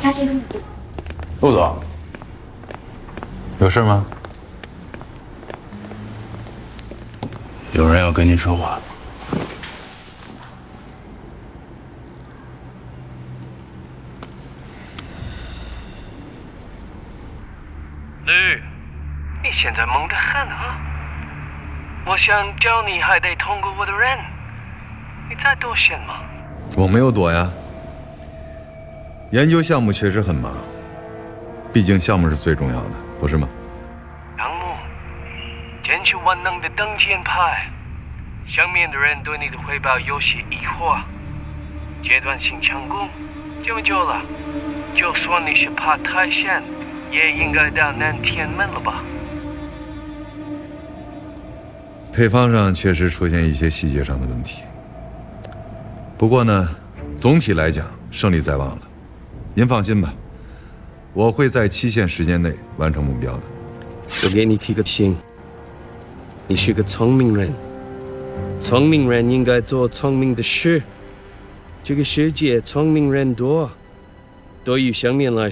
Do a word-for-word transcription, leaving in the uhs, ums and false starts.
查清楚。 陆总，有事吗？有人要跟您说话。 绿，你现在猛得很啊！我想叫你还得通过我的人，你再多些吗？ 我没有躲呀。研究项目确实很忙，毕竟项目是最重要的，不是吗？ 项目，全球万能的挡箭牌，上面的人对你的汇报有些疑惑。阶段性成功，这么久了，就算你是怕太险，也应该到南天门了吧？ 配方上确实出现一些细节上的问题，不过呢，总体来讲胜利在望了。您放心吧，我会在期限时间内完成目标的。 我给你提个醒，你是个聪明人，聪明人应该做聪明的事。这个世界聪明人多，对于上面来